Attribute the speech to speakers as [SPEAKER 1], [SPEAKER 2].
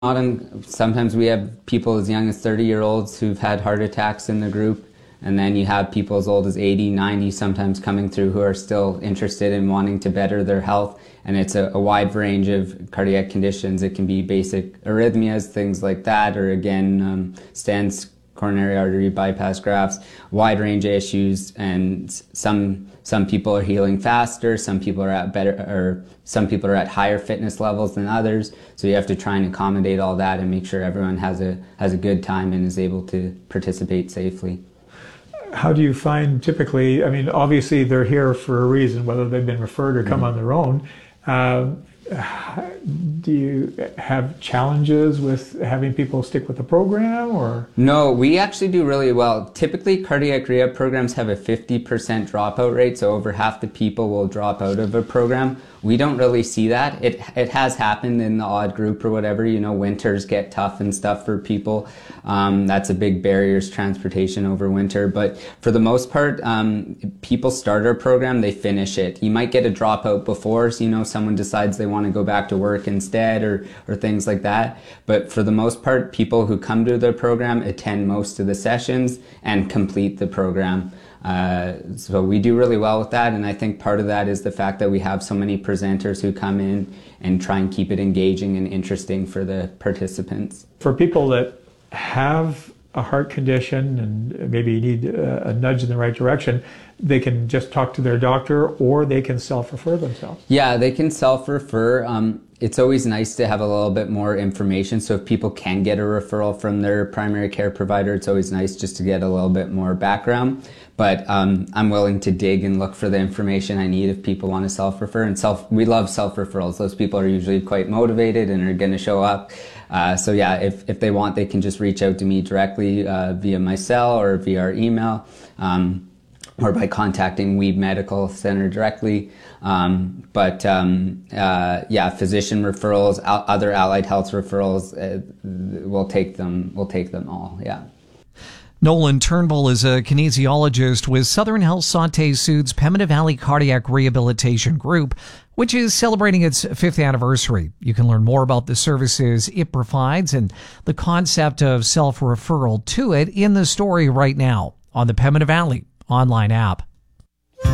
[SPEAKER 1] Sometimes we have people as young as 30-year-olds who've had heart attacks in the group, and then you have people as old as 80, 90 sometimes coming through who are still interested in wanting to better their health. And it's a wide range of cardiac conditions. It can be basic arrhythmias, things like that, or again, stents, coronary artery bypass grafts, wide range of issues. And some people are healing faster, some people are at better, or some people are at higher fitness levels than others. So you have to try and accommodate all that and make sure everyone has a good time and is able to participate safely.
[SPEAKER 2] How do you find typically, I mean, obviously they're here for a reason, whether they've been referred or come on their own. Do you have challenges with having people stick with the program, or? No,
[SPEAKER 1] we actually do really well. Typically, cardiac rehab programs have a 50% dropout rate, so over half the people will drop out of a program. We don't really see that. It has happened in the odd group or whatever. You know, winters get tough and stuff for people. That's a big barrier, is transportation over winter. But for the most part, people start our program, they finish it. You might get a dropout before, so, you know, someone decides they want to go back to work instead or things like that. But for the most part, people who come to the program attend most of the sessions and complete the program. So we do really well with that, and I think part of that is the fact that we have so many presenters who come in and try and keep it engaging and interesting for the participants.
[SPEAKER 2] For people that have a heart condition and maybe need a nudge in the right direction, they can just talk to their doctor, or they can self-refer themselves.
[SPEAKER 1] Yeah, they can self-refer. It's always nice to have a little bit more information, so if people can get a referral from their primary care provider, it's always nice just to get a little bit more background. But I'm willing to dig and look for the information I need if people want to self-refer. And we love self-referrals. Those people are usually quite motivated and are going to show up. So yeah, if they want, they can just reach out to me directly via my cell or via our email, or by contacting Weeb Medical Center directly. Yeah, physician referrals, other allied health referrals, we'll take them all, yeah.
[SPEAKER 3] Nolan Turnbull is a kinesiologist with Southern Health Santé Sud's Pembina Valley Cardiac Rehabilitation Group, which is celebrating its 5th anniversary. You can learn more about the services it provides and the concept of self-referral to it in the story right now on the Pembina Valley online app.